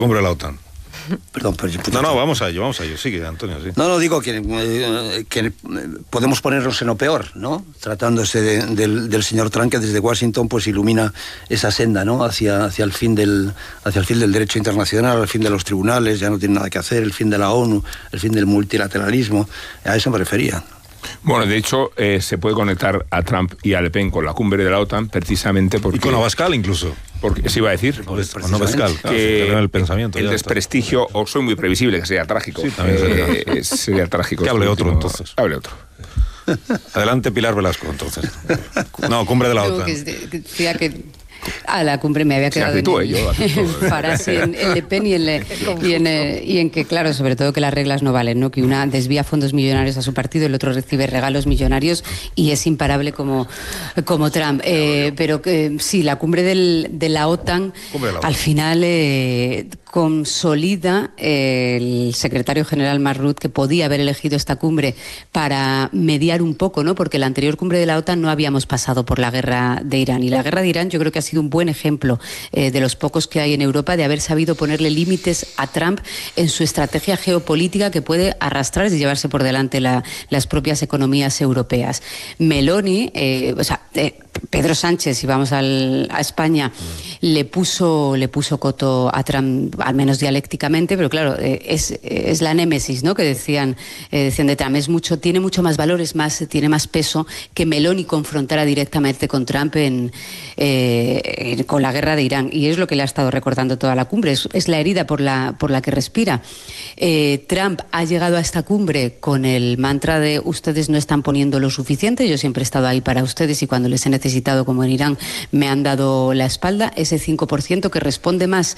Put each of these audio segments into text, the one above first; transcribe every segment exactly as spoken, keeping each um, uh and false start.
Cumbre de la OTAN. Perdón, pero... No, no, vamos a ello, vamos a ello. Sigue, Antonio, sí. No, no, digo que, eh, que podemos ponernos en lo peor, ¿no? Tratándose de, del, del señor Trump, que desde Washington pues ilumina esa senda, ¿no? Hacia, hacia, el fin del, hacia el fin del derecho internacional, el fin de los tribunales, ya no tiene nada que hacer, el fin de la ONU, el fin del multilateralismo. A eso me refería. Bueno, de hecho, eh, se puede conectar a Trump y a Le Pen con la cumbre de la OTAN precisamente porque... Y con Abascal incluso. Porque se iba a decir con Abascal, claro, que el, pensamiento, el desprestigio, o soy muy previsible, que sería trágico. Sí, también sería, eh, sería trágico. Que hable otro, entonces. Hable otro. Adelante, Pilar Velasco, entonces. No, cumbre de la OTAN. Que decía que... A la cumbre me había quedado actúe, en, yo, en Farage, en, en Le Pen y en, Le, y, en, y en que, claro, sobre todo que las reglas no valen, ¿no? Que una desvía fondos millonarios a su partido, el otro recibe regalos millonarios y es imparable como, como Trump. Eh, pero que sí, la cumbre del, de la OTAN, de la OTAN. Al final eh, consolida eh, el secretario general Mark Rutte, que podía haber elegido esta cumbre para mediar un poco, ¿no? Porque la anterior cumbre de la OTAN no habíamos pasado por la guerra de Irán, y la guerra de Irán yo creo que ha sido un buen ejemplo eh, de los pocos que hay en Europa de haber sabido ponerle límites a Trump en su estrategia geopolítica, que puede arrastrar y llevarse por delante la, las propias economías europeas. Meloni, eh, o sea, eh, Pedro Sánchez, si vamos al, a España, le puso le puso coto a Trump, al menos dialécticamente, pero claro, eh, es, es la némesis, ¿no? Que decían, eh, decían de Trump, es mucho, tiene mucho más valor, es más, tiene más peso que Meloni confrontara directamente con Trump en eh, con la guerra de Irán, y es lo que le ha estado recordando toda la cumbre, es, es la herida por la, por la que respira. Eh, Trump ha llegado a esta cumbre con el mantra de ustedes no están poniendo lo suficiente, yo siempre he estado ahí para ustedes y cuando les he necesitado, como en Irán, me han dado la espalda. Ese cinco por ciento que responde más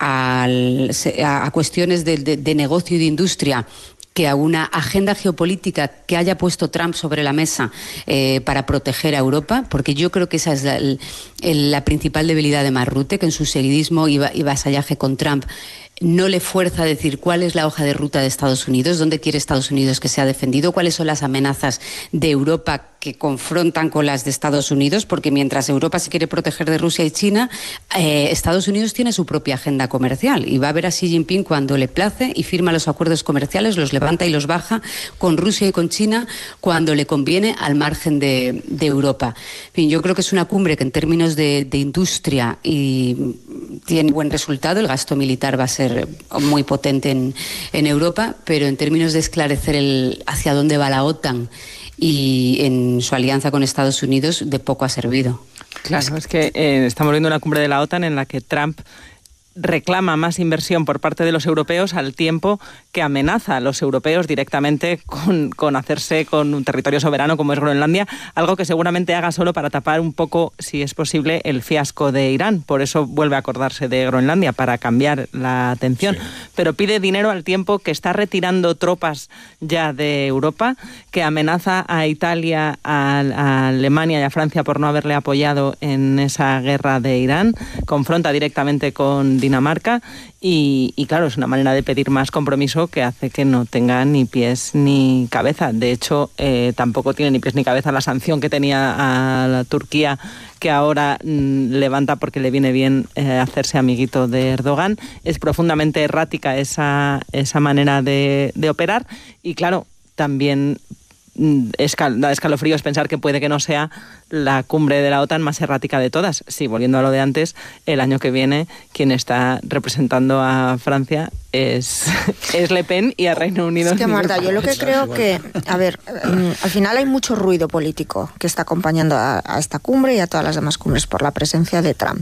al, a, a cuestiones de, de, de negocio y de industria que a una agenda geopolítica que haya puesto Trump sobre la mesa eh, para proteger a Europa, porque yo creo que esa es la, el, la principal debilidad de Mark Rutte, que en su seguidismo y, y vasallaje con Trump no le fuerza a decir cuál es la hoja de ruta de Estados Unidos, dónde quiere Estados Unidos que sea defendido, cuáles son las amenazas de Europa que confrontan con las de Estados Unidos, porque mientras Europa se quiere proteger de Rusia y China, eh, Estados Unidos tiene su propia agenda comercial y va a ver a Xi Jinping cuando le place y firma los acuerdos comerciales, los levanta y los baja con Rusia y con China cuando le conviene, al margen de, de Europa. En fin, yo creo que es una cumbre que en términos de, de industria y tiene buen resultado, el gasto militar va a ser muy potente en, en Europa, pero en términos de esclarecer el hacia dónde va la OTAN y en su alianza con Estados Unidos, de poco ha servido. Claro, es que eh, estamos viendo una cumbre de la OTAN en la que Trump reclama más inversión por parte de los europeos al tiempo que amenaza a los europeos directamente con, con hacerse con un territorio soberano como es Groenlandia, algo que seguramente haga solo para tapar un poco, si es posible, el fiasco de Irán. Por eso vuelve a acordarse de Groenlandia, para cambiar la atención. Sí. Pero pide dinero al tiempo que está retirando tropas ya de Europa, que amenaza a Italia, a, a Alemania y a Francia por no haberle apoyado en esa guerra de Irán, confronta directamente con Dinamarca y, y claro, es una manera de pedir más compromiso que hace que no tenga ni pies ni cabeza. De hecho, eh, tampoco tiene ni pies ni cabeza la sanción que tenía a la Turquía, que ahora mmm, levanta porque le viene bien eh, hacerse amiguito de Erdogan. Es profundamente errática esa, esa manera de, de operar y claro, también Escal, da escalofríos pensar que puede que no sea la cumbre de la OTAN más errática de todas. Sí, volviendo a lo de antes, el año que viene quien está representando a Francia es, es Le Pen y a Reino Unido. Es que, Marta, yo lo que creo que, a ver, al final hay mucho ruido político que está acompañando a, a esta cumbre y a todas las demás cumbres por la presencia de Trump.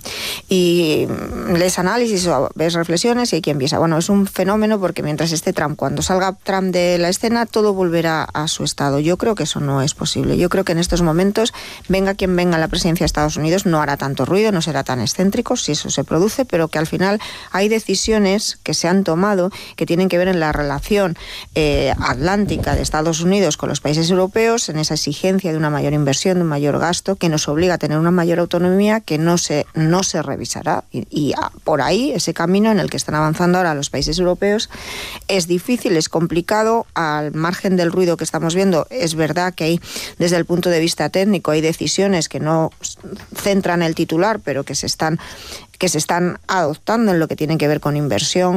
Y lees análisis o ves reflexiones y hay quien piensa, bueno, es un fenómeno porque mientras esté Trump, cuando salga Trump de la escena, todo volverá a su estado. Yo creo que eso no es posible. Yo creo que en estos momentos, venga quien venga a la presidencia de Estados Unidos, no hará tanto ruido, no será tan excéntrico si eso se produce, pero que al final hay decisiones que se han tomado que tienen que ver en la relación eh, atlántica de Estados Unidos con los países europeos, en esa exigencia de una mayor inversión, de un mayor gasto, que nos obliga a tener una mayor autonomía que no se, no se revisará. Y, y a, por ahí, ese camino en el que están avanzando ahora los países europeos es difícil, es complicado, al margen del ruido que estamos viendo. Es verdad que hay, desde el punto de vista técnico, hay decisiones que no centran el titular, pero que se están que se están adoptando en lo que tiene que ver con inversión,